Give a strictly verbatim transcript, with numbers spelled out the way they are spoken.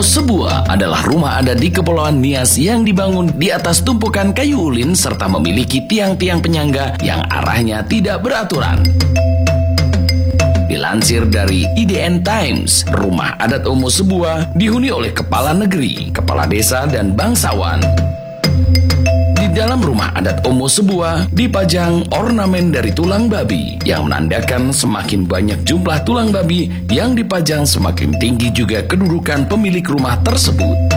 Omo Sebuah adalah rumah adat di Kepulauan Nias yang dibangun di atas tumpukan kayu ulin serta memiliki tiang-tiang penyangga yang arahnya tidak beraturan. Dilansir dari I D N Times, rumah adat Omo Sebuah dihuni oleh kepala negeri, kepala desa, dan bangsawan. Di dalam rumah adat Omo Sebuah dipajang ornamen dari tulang babi yang menandakan semakin banyak jumlah tulang babi yang dipajang semakin tinggi juga kedudukan pemilik rumah tersebut.